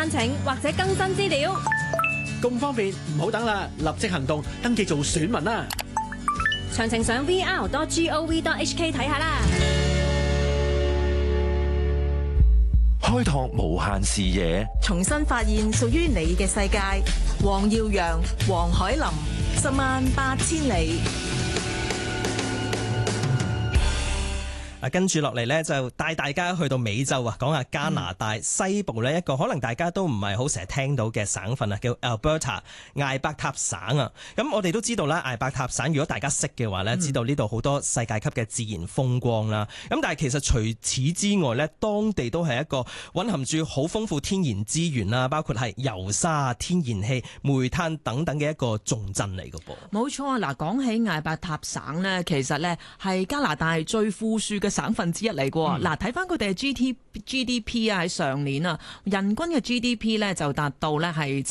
申請或者更新資料。 咁方便，唔好等啦，立即行動，登記做選民啦！ 詳情上 vr.gov.hk 睇下啦。 開拓無限視野， 重新發現屬於你嘅世界。黃耀揚、黃海林，108000里。 跟住落嚟呢，就帶大家去到美洲啊，講下加拿大西部呢一個可能大家都唔係好成日聽到嘅省份啊，叫 Alberta 艾伯塔省啊。咁我哋都知道啦，艾伯塔省如果大家識嘅話呢，知道呢度好多世界級嘅自然風光啦。咁但係其實除此之外呢，當地都係一個蘊含住好豐富天然資源啦，包括係油砂、天然氣、煤炭等等嘅一個重鎮嚟嘅噃。 冇錯啊！嗱，講起艾伯塔省呢，其實呢係加拿大最富庶嘅省份之一嚟嘅。嗱，睇翻佢哋嘅 GDP 啊，喺上年啊，人均嘅 GDP 呢就達到呢係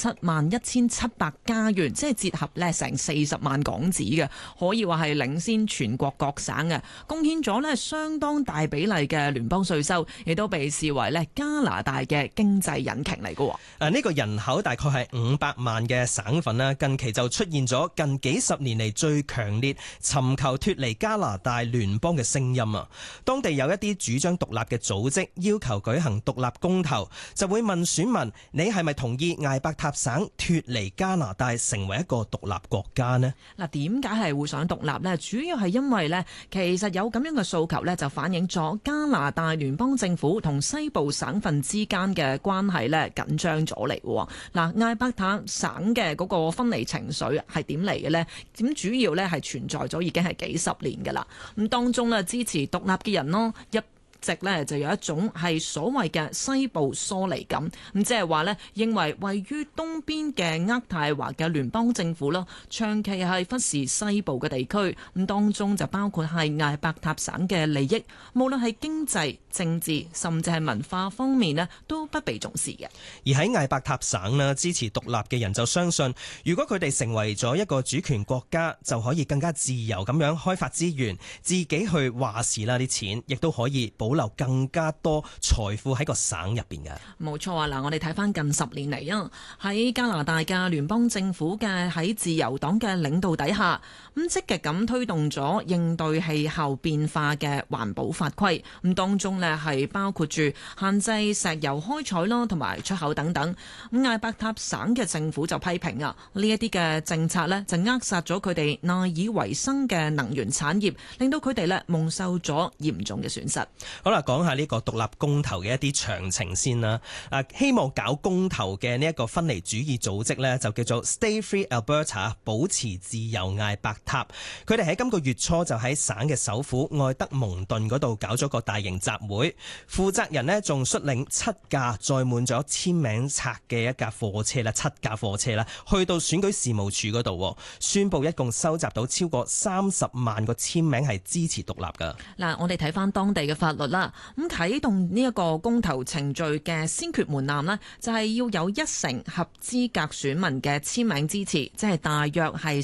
71,700加元，即係折合呢成40萬港紙嘅，可以話係領先全國各省嘅，貢獻咗呢相當大比例嘅聯邦稅收，亦都被視為呢加拿大嘅經濟引擎嚟嘅。 呢個人口大概係500萬嘅省份啦，近期就出現咗近幾十年嚟最強烈尋求脫離加拿大聯邦嘅聲音啊！當地有一啲主張獨立嘅組織要求舉行獨立公投，就會問選民：你係咪同意艾伯塔省脫離加拿大成為一個獨立國家呢？ 嗱，點解係會想獨立呢？主要係因為呢，其實有咁樣嘅訴求呢，就反映咗加拿大聯邦政府同西部省份之間嘅關係呢緊張咗嚟喎。嗱，艾伯塔省嘅嗰個分離情緒係點嚟嘅呢？咁主要呢係存在咗已經係幾十年㗎啦。咁當中呢，支持獨立嘅人咯，一直呢就有一種係所謂嘅西部疏離感，咁即係話呢，認為位於東邊嘅渥太華嘅聯邦政府啦，長期係忽視西部嘅地區，咁當中就包括係艾伯塔省嘅利益，無論係經濟、政治甚至係文化方面呢，都不被重視嘅。 而喺艾伯塔省呢，支持獨立嘅人就相信，如果佢哋成為咗一個主權國家，就可以更加自由咁樣開發資源，自己去話事啦，啲錢亦都可以保留更加多財富喺個省入邊嘅。 冇錯啊！嗱，我哋睇翻近10年嚟啊，喺加拿大嘅聯邦政府嘅喺自由黨嘅領導底下，咁積極咁推動咗應對氣候變化嘅環保法規，咁當中呢係包括住限制石油開採啦，同埋出口等等。咁艾伯塔省嘅政府就批評啊，呢一啲嘅政策呢就扼殺咗佢哋賴以為生嘅能源產業，令到佢哋呢蒙受咗嚴重嘅損失。 好啦，講下呢個獨立公投嘅一啲詳情先啦。希望搞公投嘅呢一個分離主義組織呢，就叫做 Stay Free Alberta， 保持自由艾伯塔。佢哋喺今個月初就喺省嘅首府愛德蒙頓嗰度搞咗個大型集會，負責人呢仲率領7架載滿咗簽名冊嘅一架貨車啦，7架貨車啦，去到選舉事務處嗰度，宣布一共收集到超過30萬個簽名係支持獨立噶。 嗱，我哋睇翻當地嘅法律啦，咁啟動呢一個公投程序嘅先決門檻呢，就係要有1成合資格選民嘅簽名支持，即係大約係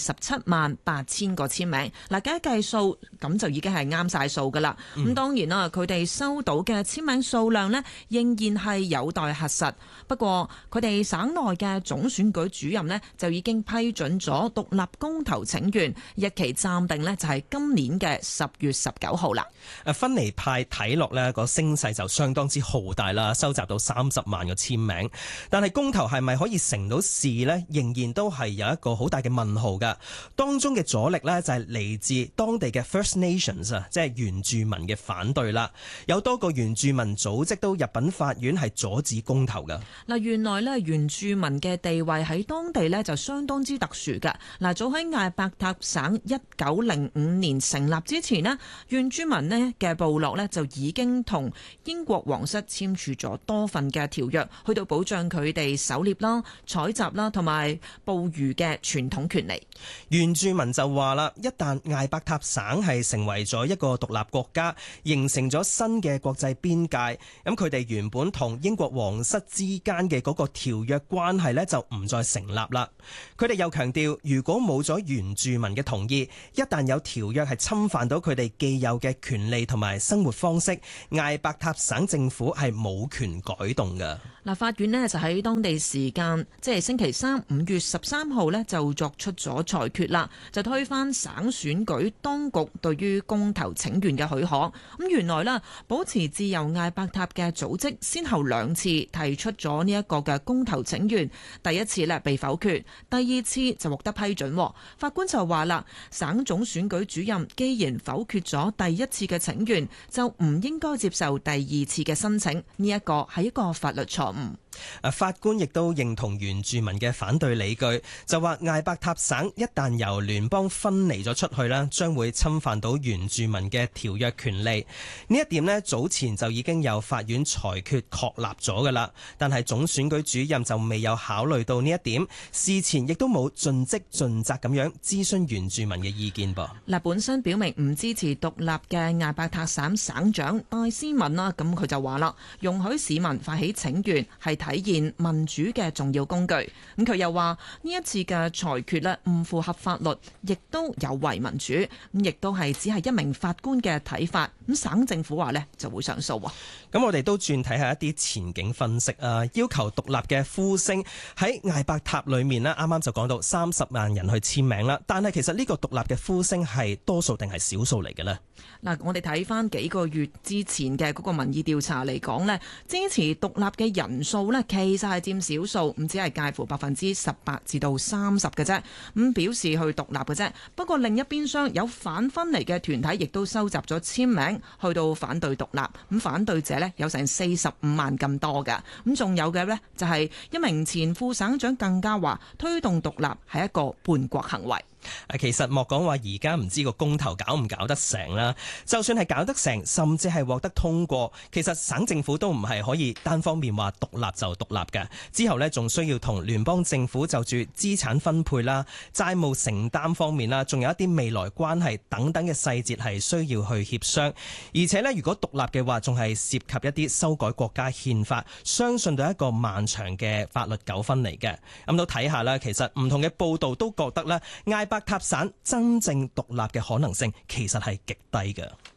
178000個簽名。嗱，計數咁就已經係啱晒數噶啦。咁當然啦，佢哋收到嘅簽名數量呢，仍然係有待核實。不過佢哋省內嘅總選舉主任呢，就已經批准咗獨立公投請願，日期暫定呢，就係今年嘅10月19號啦。 分離派睇落呢個聲勢就相當之浩大啦，收集到30萬個簽名，但係公投係咪可以成到事呢？仍然都係有一個好大嘅問號噶。當中嘅阻力呢，就係嚟自當地嘅 First Nations 啊，即係原住民嘅反對啦。有多個原住民組織都入稟法院係阻止公投噶。 嗱，原來呢原住民嘅地位喺當地呢，就相當之特殊噶。嗱，早喺艾伯塔省1905年成立之前呢，原住民呢嘅部落呢，就已經同英國皇室簽署咗多份嘅條約，去到保障佢哋狩獵啦、採集啦同埋捕魚嘅傳統權利。 原住民就話啦，一旦艾伯塔省係成為咗一個獨立國家，形成咗新嘅國際邊界，咁佢哋原本同英國皇室之間嘅嗰個條約關係呢，就唔再成立啦。佢哋又強調，如果冇咗原住民嘅同意，一旦有條約係侵犯到佢哋既有嘅權利同埋生活方式， 釋，艾伯塔省政府係冇權改動嘅。 嗱，法院呢就喺當地時間即係星期三5月13號呢就作出咗裁決啦，就推翻省選舉當局對於公投請願嘅許可。咁原來啦，保持自由艾伯塔嘅組織先後2次提出咗呢一個嘅公投請願，第一次呢被否決，第二次就獲得批准。法官就話啦，省總選舉主任既然否決咗第一次嘅請願，就唔應該接受第二次嘅申請，呢一個係一個法律錯誤。 法官亦都認同原住民嘅反對理據，就話艾伯塔省一旦由聯邦分離咗出去啦，將會侵犯到原住民嘅條約權利。呢一點呢，早前就已經有法院裁決確立咗噶啦，但係總選舉主任就未有考慮到呢一點，事前亦都冇盡職盡責咁樣諮詢原住民嘅意見噃。 嗱，本身表明唔支持獨立嘅艾伯塔省省長戴斯文啦，咁佢就話啦，容許市民發起請願係體現民主嘅重要工具。咁佢又話呢一次嘅裁決咧唔符合法律，亦都有違民主，咁亦都係只係一名法官嘅睇法。咁省政府話咧就會上訴。 咁我哋都轉睇下一啲前景分析啊，要求獨立嘅呼聲喺艾伯塔裏面咧，啱啱就講到30萬人去簽名啦。但係其實呢個獨立嘅呼聲係多數定係少數嚟嘅呢？ 嗱，我哋睇翻幾個月之前嘅嗰個民意調查嚟講呢，支持獨立嘅人數呢，其實係佔少數，唔只係介乎18%至到30%嘅啫。咁表示去獨立嘅啫。不過另一邊廂有反分離嘅團體，亦都收集咗簽名去到反對獨立。咁反對者呢，有成45萬咁多㗎。咁仲有嘅呢，就係一名前副省長更加話推動獨立係一個叛國行為。 其實莫講話而家唔知個公投搞唔搞得成啦，就算係搞得成，甚至係獲得通過，其實省政府都唔係可以單方面話獨立就獨立嘅。之後呢，仲需要同聯邦政府就住資產分配啦、債務承擔方面啦，仲有一啲未來關係等等嘅細節係需要去協商。而且呢，如果獨立嘅話，仲係涉及一啲修改國家憲法，相信到一個漫長嘅法律糾紛嚟嘅。咁都睇下啦，其實唔同嘅報道都覺得咧，艾伯塔省真正獨立嘅可能性其實係極低嘅。